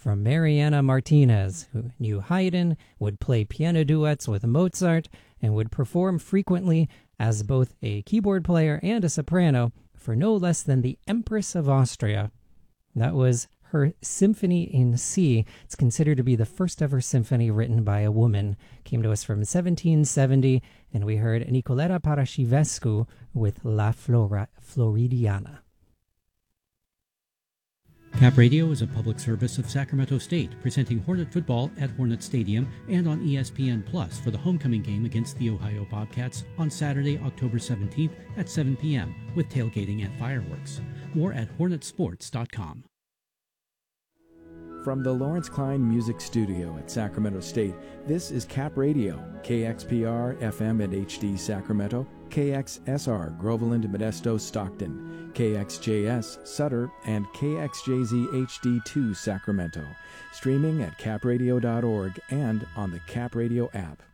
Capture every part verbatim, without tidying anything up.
from Mariana Martinez, who knew Haydn, would play piano duets with Mozart, and would perform frequently as both a keyboard player and a soprano for no less than the Empress of Austria. That was her Symphony in C. It's considered to be the first ever symphony written by a woman. Came to us from seventeen seventy, and we heard Nicoleta Paraschivescu with La Flora, Floridiana. Cap Radio is a public service of Sacramento State, presenting Hornet football at Hornet Stadium and on E S P N Plus for the homecoming game against the Ohio Bobcats on Saturday, October seventeenth at seven p.m. with tailgating and fireworks. More at hornet sports dot com. From the Lawrence Klein Music Studio at Sacramento State, this is Cap Radio, K X P R, F M and H D Sacramento, K X S R, Groveland, Modesto, Stockton, K X J S, Sutter, and K X J Z H D two, Sacramento. Streaming at cap radio dot org and on the Cap Radio app.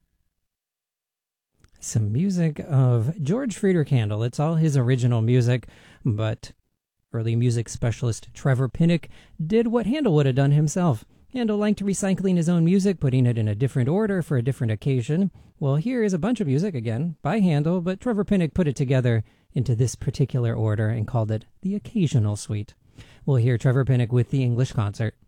Some music of George Friedrich Handel. It's all his original music, but early music specialist Trevor Pinnock did what Handel would have done himself. Handel liked recycling his own music, putting it in a different order for a different occasion. Well, here is a bunch of music, again, by Handel, but Trevor Pinnock put it together into this particular order and called it the Occasional Suite. We'll hear Trevor Pinnock with the English Concert.